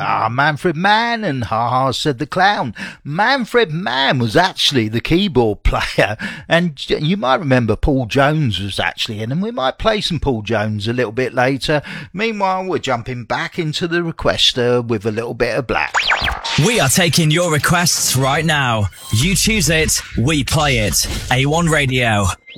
Ah, Manfred Mann and Ha Ha said the clown. Manfred Mann was actually the keyboard player, and you might remember Paul Jones was actually in, and we might play some Paul Jones a little bit later. Meanwhile, we're jumping back into the requester with a little bit of Black. We are taking your requests right now. You choose it, we play it. A1 Radio.